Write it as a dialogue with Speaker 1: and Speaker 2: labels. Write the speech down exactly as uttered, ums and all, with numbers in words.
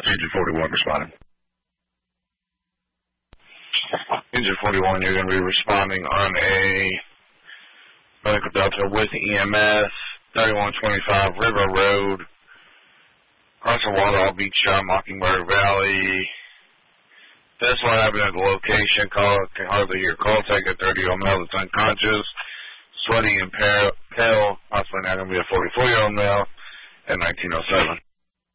Speaker 1: Engine forty-one responding.
Speaker 2: Engine forty-one, you're going to be responding on a medical delta with E M S, thirty-one twenty-five River Road, Carson Waterall Beach Shop, Mockingbird Valley. That's what happened at the location. Call, can hardly hear call. Take a thirty-year-old male that's unconscious, sweaty and pale, pale possibly not going to be a forty-four-year-old male, at nineteen oh seven.